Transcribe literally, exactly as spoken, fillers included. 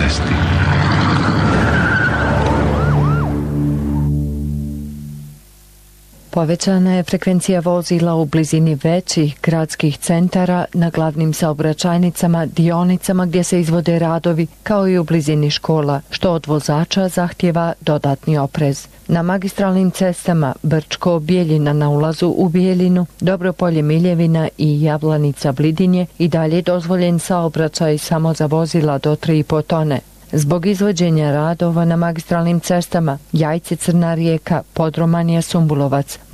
cesti. Povećana je frekvencija vozila u blizini većih gradskih centara na glavnim saobraćajnicama, dionicama gdje se izvode radovi, kao i u blizini škola, što od vozača zahtjeva dodatni oprez. Na magistralnim cestama Brčko-Bijeljina na ulazu u Bijeljinu, Dobropolje-Miljevina i Jablanica-Blidinje i dalje dozvoljen saobraćaj samo za vozila do tri i po tone. Zbog izvođenja radova na magistralnim cestama Jajce-Crna Rijeka, Podromanija-Sumbulovac,